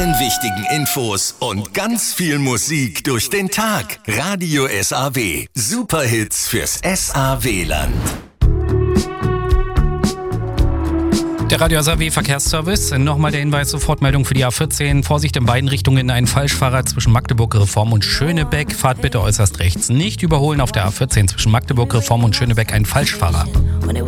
allen wichtigen Infos und ganz viel Musik durch den Tag. Radio SAW. Superhits fürs SAW-Land. Der Radio SAW Verkehrsservice. Nochmal der Hinweis, Sofortmeldung für die A14. Vorsicht in beiden Richtungen, ein Falschfahrer zwischen Magdeburg Reform und Schönebeck. Fahrt bitte äußerst rechts. Nicht überholen auf der A14 zwischen Magdeburg Reform und Schönebeck, ein Falschfahrer.